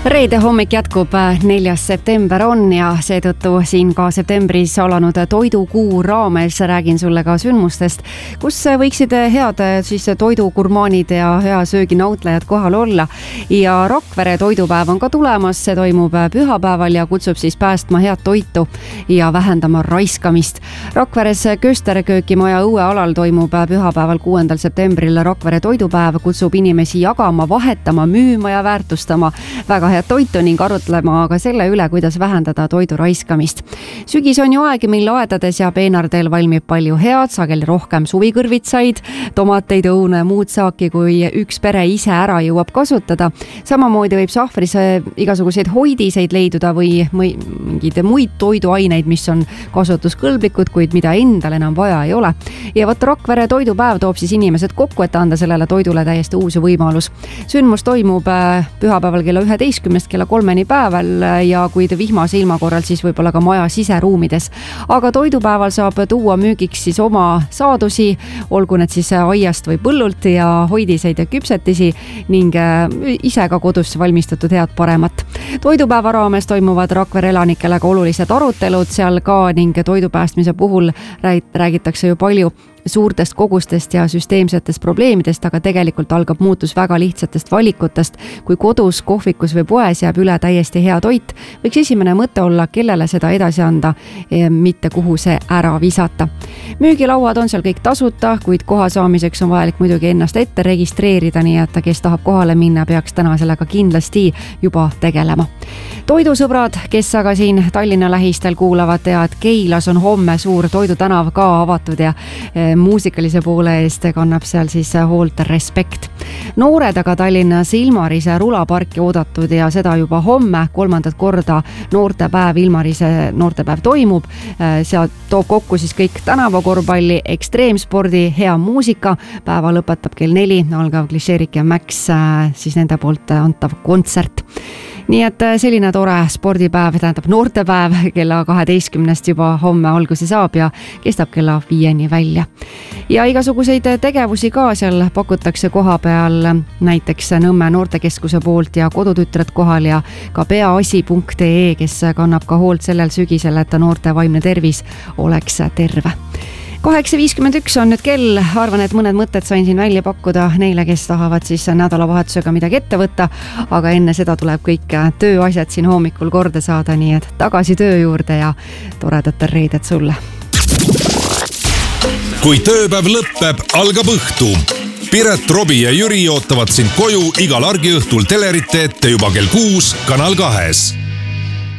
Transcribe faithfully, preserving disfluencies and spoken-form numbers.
Reede hommik jätkub, neljas september on ja seetõttu siin ka septembris alanud toidukuu raames räägin sulle ka sündmustest, kus võiksid head siis toidugurmaanid ja hea sööginautlejad kohal olla. Ja Rakvere toidupäev on ka tulemas, see toimub pühapäeval ja kutsub siis päästma head toitu ja vähendama raiskamist. Rakveres Kösterköökimaja õue alal toimub pühapäeval kuuendal septembril Rakvere toidupäev, kutsub inimesi jagama, vahetama, müüma ja väärtustama väga head toitu ning arutlema ka selle üle, kuidas vähendada toidu raiskamist. Sügis on ju aeg, mil aedades ja peenardel valmib palju head, sageli rohkem suvikõrvitsaid, tomateid, õune ja muud saaki, kui üks pere ise ära jõuab kasutada. Samamoodi võib sahvris igasuguseid hoidiseid leiduda või mingid muid toiduaineid, mis on kasutuskõlblikud, kuid mida endal enam vaja ei ole. Ja võtta Rakvere toidupäev toob siis inimesed kokku, et anda sellele toidule täiesti uus võimalus. Sündmus toimub pühapäeval kella üheteistkümnest kella kolmeni päeval ja kuid vihmase ilma korral siis võib-olla ka maja siseruumides. Aga toidupäeval saab tuua müügiks siis oma saadusi, olgu need siis aiast või põllult ja hoidiseid ja küpsetisi ning ise ka kodus valmistatud head paremat. Toidupäeva raames toimuvad Rakvere elanikele ka olulised arutelud seal ka ning toidupäästmise puhul räägitakse ju palju suurtest kogustest ja süsteemsetest probleemidest, aga tegelikult algab muutus väga lihtsatest valikutest. Kui kodus, kohvikus või poes jääb üle täiesti hea toit, võiks esimene mõte olla, kellele seda edasi anda, mitte kuhu see ära visata. Müügilauad on seal kõik tasuta, kuid koha saamiseks on vajalik muidugi ennast ette registreerida, nii et kes tahab kohale minna, peaks täna sellega kindlasti juba tegelema. Toidusõbrad, kes aga siin Tallinna lähistel kuulavad, teavad, et Keilas on homme suur toidutänav ka avatud ja muusikalise poole eest kannab seal siis hoolt Respekt. Noored aga Tallinnas Ilmarise rulaparki oodatud ja seda juba homme, kolmandat korda noortepäev, Ilmarise noortepäev toimub. Seal toob kokku siis kõik tänavakorvpalli, ekstreemspordi, hea muusika. Päeva lõpetab kell neli, algav Klišeerik ja Max, siis nende poolt antav kontsert. Nii et selline tore spordipäev, tähendab noortepäev, kella kaheteistkümnest juba homme alguse saab ja kestab kella viieni välja. Ja igasuguseid tegevusi ka seal pakutakse koha peal, näiteks Nõmme noortekeskuse poolt ja kodutütred kohal ja ka peaasi punkt ee, kes kannab ka hoolt sellel sügisel, et noorte vaimne tervis oleks terve. kaheksa viiskümmend üks on nüüd kell, arvan, et mõned mõtted sain siin välja pakkuda neile, kes tahavad siis nädalavahetusega midagi ette võtta, aga enne seda tuleb kõik tööasjad siin hommikul korda saada, nii et tagasi töö juurde ja toredat reedet sulle. Kui tööpäev lõppeb, algab õhtu. Piret, Robi ja Jüri ootavad sind koju igal argiõhtul telerite ette juba kell kuus Kanal kahes.